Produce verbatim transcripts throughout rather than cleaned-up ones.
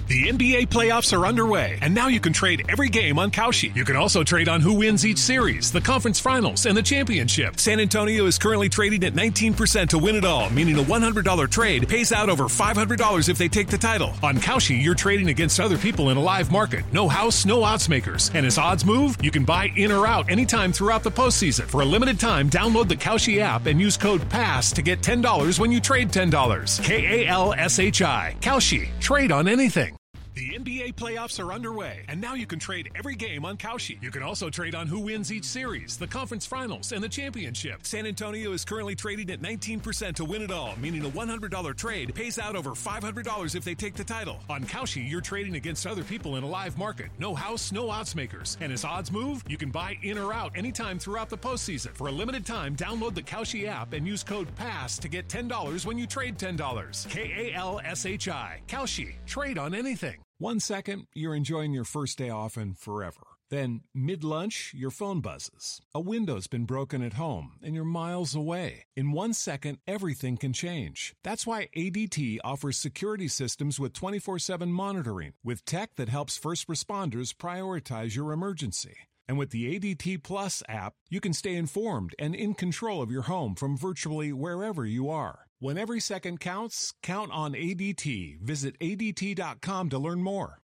The N B A playoffs are underway, and now you can trade every game on Kalshi. You can also trade on who wins each series, the conference finals, and the championship. San Antonio is currently trading at nineteen percent to win it all, meaning a one hundred dollars trade pays out over five hundred dollars if they take the title. On Kalshi, you're trading against other people in a live market. No house, no odds makers. And as odds move, you can buy in or out anytime throughout the postseason. For a limited time, download the Kalshi app and use code PASS to get ten dollars when you trade ten dollars. K A L S H I. Kalshi. Trade on anything. The N B A playoffs are underway, and now you can trade every game on Kalshi. You can also trade on who wins each series, the conference finals, and the championship. San Antonio is currently trading at nineteen percent to win it all, meaning a one hundred dollars trade pays out over five hundred dollars if they take the title. On Kalshi, you're trading against other people in a live market. No house, no odds makers. And as odds move, you can buy in or out anytime throughout the postseason. For a limited time, download the Kalshi app and use code PASS to get ten dollars when you trade ten dollars. K A L S H I. Kalshi. Trade on anything. One second, you're enjoying your first day off and forever. Then, mid-lunch, your phone buzzes. A window's been broken at home, and you're miles away. In one second, everything can change. That's why A D T offers security systems with twenty-four seven monitoring, with tech that helps first responders prioritize your emergency. And with the A D T Plus app, you can stay informed and in control of your home from virtually wherever you are. When every second counts, count on A D T. Visit A D T dot com to learn more.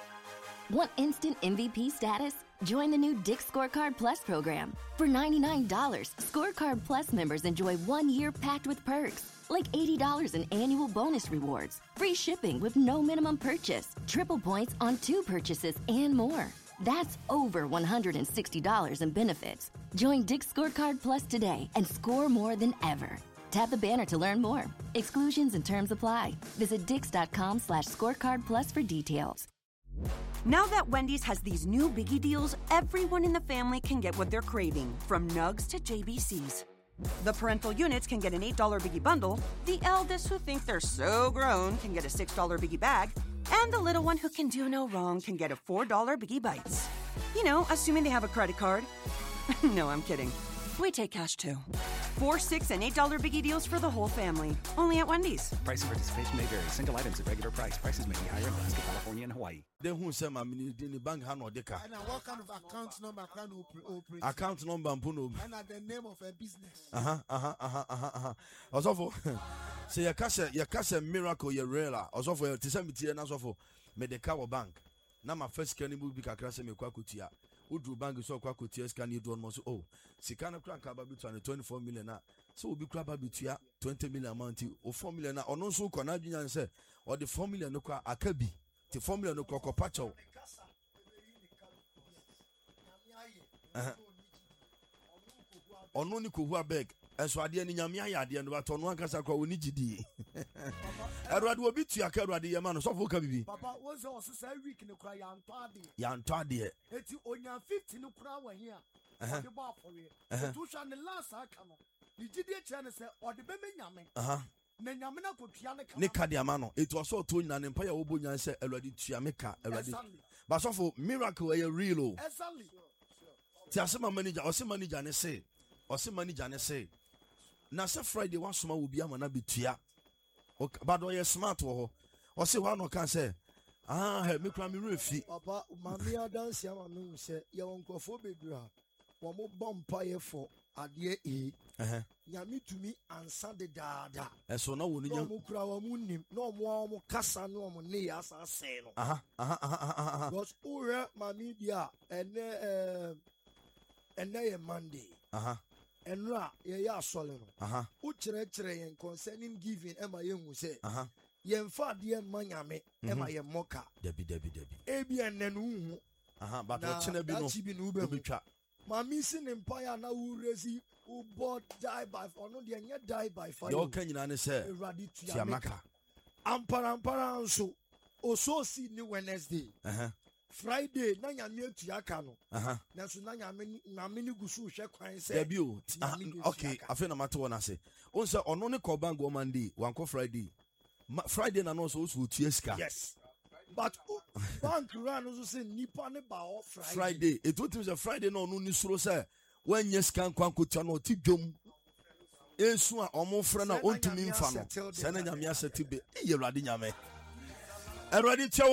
Want instant M V P status? Join the new Dick's Scorecard Plus program. For ninety-nine dollars, Scorecard Plus members enjoy one year packed with perks, like eighty dollars in annual bonus rewards, free shipping with no minimum purchase, triple points on two purchases, and more. That's over one hundred sixty dollars in benefits. Join Dick's Scorecard Plus today and score more than ever. Tap the banner to learn more. Exclusions and terms apply. Visit dix.com slash scorecard plus for details. Now that Wendy's has these new biggie deals, everyone in the family can get what they're craving, from nugs to J B Cs. The parental units can get an eight dollars biggie bundle, the eldest who think they're so grown can get a six dollars biggie bag, and the little one who can do no wrong can get a four dollars biggie bites. You know, assuming they have a credit card. No, I'm kidding. We take cash too. Four, six, and eight dollar biggie deals for the whole family. Only at Wendy's. Price and participation may vary. Single items at regular price. Prices may be higher in Alaska, California, and Hawaii. Then who say my mini the bank hand or deka? And what kind of account number can operate? Account number puno. And the name of a business. Uh huh. Uh huh. Uh huh. Uh huh. Uh huh. Also for say your cash, your cash miracle, your real. Also for to send me to also for me the car bank. Now my first scanning will be kakra me kwa kutia. Udru bank so kwa kutia scan you do almost oh. Sikana kran kaba bitu twenty-four million na. So we be kraba bitu twenty million amount o four million na ono so kwa na dwunya say or the four million no kwa akabi. The four million no kwa kwa pacho. Uh-huh. Ono ni ko hu abeg. Enso ade ni nyame ayade no bato no ankasa kwa oni gidi. Erwade obi tu akarwade yema no so fo ka bibi. Papa won say osesa week ne kura ya nto ade. Ya nto ade. Eti onya fifty ne kura wa hia. Uh-huh. De ba for we. To sha ne last aka no. Ni gidi e kire ne say ode be me nyame. Aha. Na nyame na kotua ne ka. Ne ka de ama no. Eti oso to nya ne mpa ya obo nya say erwade tua me ka erwade. Ba so for miracle e real o. Exactly. Ti asema manager, ose manager ne say. Ose manager ne say. Na say Friday one suma will be amana betua. Okay, but o ye smart wo. O say one no can say, ah, he me kra me refi. Papa, mami adansi ama me say, ye won krofo bebre ha. Wo mo bompa ye for ade e. Eh. Nyame tumi ansa de daada. E so na wo no nyam. Wo kra wo mu nim, na wo mo kasa na wo ne ya asa se no. Aha, aha, aha, aha. Because ure mami dia ene eh ene ye Monday. Aha. Enra ye ya asole no. Aha. U kire kire yen concerning giving ema ye hu say. Aha. Yen fa de manyame ema ye moka. Debi debi debi. Ebi enne no hu. Aha, but o chine bi no. Chi bi no be twa. Mami sin empire na u resi u bought die by for no de nye die by fire. Yo kan nyina ne say. Tiamaka. Ampara ampara nso. Oso si ni Wednesday. Aha. Friday na nyame atua ka no. Aha. Na so na nyame nyame ni gusu hwe kwan se. Debi o. Okay, afi na mate wona se. On say ono ne ko bank o Monday, wan ko Friday. Friday na no so so tua sika. Yes. But uh, bank run also say nipa ne ba o Friday. Friday. It would be Friday no no ni suro say when yes kan kwan ko tua no ti dwom. Ensu a omo frɛ na ontumi mfa no. Se na nyame aseti be. E Awurade nyame. Awurade